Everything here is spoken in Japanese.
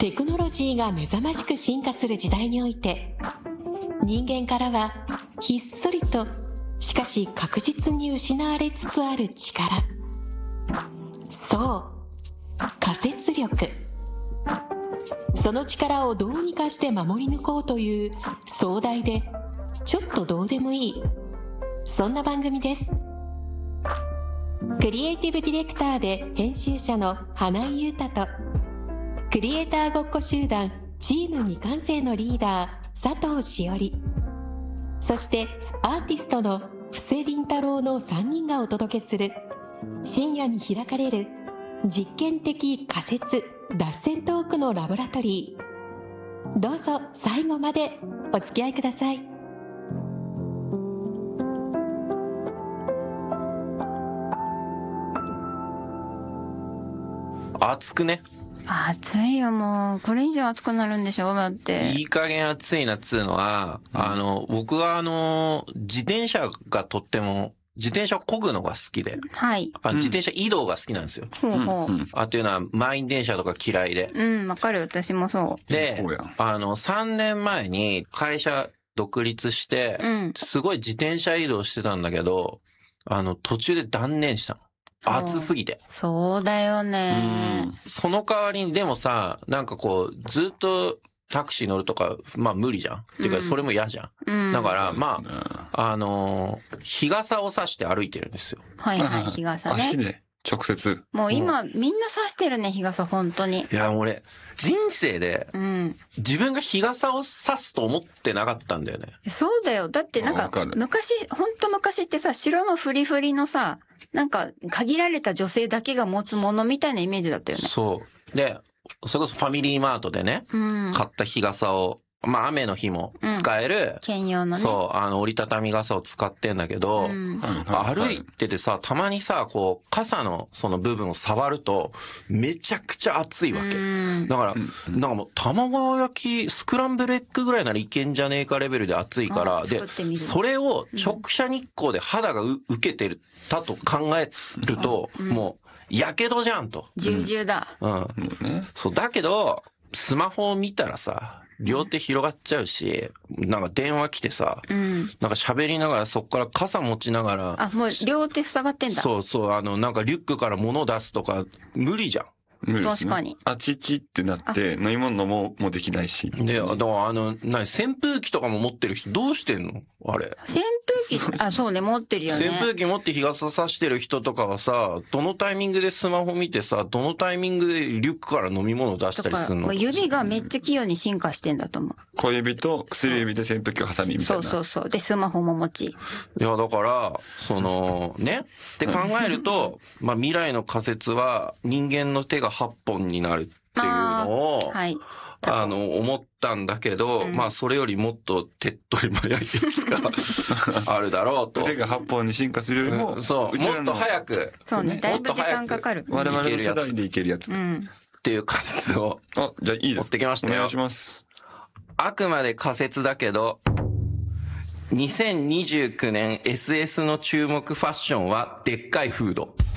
テクノロジーが目覚ましく進化する時代において、人間からはひっそりとしかし確実に失われつつある力、そう、仮説力。その力をどうにかして守り抜こうという壮大でちょっとどうでもいい、そんな番組です。クリエイティブディレクターで編集者の花井優太と、クリエイターごっこ集団チーム未完成のリーダー佐藤しおり、そしてアーティストの布施凛太郎の3人がお届けする深夜に開かれる実験的仮説脱線トークのラボラトリー。どうぞ最後までお付き合いください。 暑くね。 暑いよ、もう。これ以上暑くなるんでしょだって。 いい加減暑いなっつうのは、僕は自転車がとっても、自転車を漕ぐのが好きで。 はい。 自転車移動が好きなんですよ。 ほうほう。 というのは、満員電車とか嫌いで。 わかる。私もそう。 で、3年前に会社独立して、すごい自転車移動してたんだけど、途中で断念したの。暑すぎて。 そうだよね。 その代わりに、でもさ、なんかこう、ずっとタクシー乗るとか、まあ無理じゃん。っていうか、それも嫌じゃん。だから、まあ、日傘を差して歩いてるんですよ。 はいはい、日傘ね。 足で、直接。 もう今、みんな差してるね、日傘、本当に。 いや、俺、人生で、自分が日傘を差すと思ってなかったんだよね。 そうだよ。だってなんか、昔、本当昔ってさ、白のフリフリのさ、なんか、限られた女性だけが持つものみたいなイメージだったよね。 そう。で、それこそファミリーマートでね、買った日傘を、まあ雨の日も使える、 兼用のね。 そう、折りたたみ傘を使ってんだけど、歩いててさ、たまにさ、こう、傘のその部分を触ると、めちゃくちゃ熱いわけ。だから、なんかもう、卵焼き、スクランブルエッグぐらいならいけんじゃねえかレベルで熱いから、で、それを直射日光で肌が受けてたと考えると、もう、やけどじゃんと。 重々だ。 そう、だけど、スマホを見たらさ、両手広がっちゃうし、なんか電話来てさ、なんか喋りながらそっから傘持ちながら。 あ、もう両手塞がってんだ。 そうそう、なんかリュックから物出すとか、無理じゃん。 確かに。 あちちってなって、飲み物飲もうもできないし。 で、だから扇風機とかも持ってる人どうしてんのあれ。 扇風機、あ、そうね、持ってるよね。 扇風機持って日傘さしてる人とかはさ、どのタイミングでスマホ見てさ、どのタイミングでリュックから飲み物出したりするの？ 指がめっちゃ器用に進化してんだと思う。 小指と薬指で扇風機を挟みみたいな。 そうそうそう。で、スマホも持ち。 いや、だから、ね、って考えると、まあ未来の仮説は人間の手が8本になるっていうのを、思ったんだけど、まあそれよりもっと手っ取り早いやつがあるだろうと。 手が8本に進化するよりも、 そう、もっと早く。 そうね、だいぶ時間かかる。 我々の世代でいけるやつ。 っていう仮説を。 じゃあいいです。 持ってきましたよ。 お願いします。 あくまで仮説だけど、2029年 SS の注目ファッションはでっかいフード。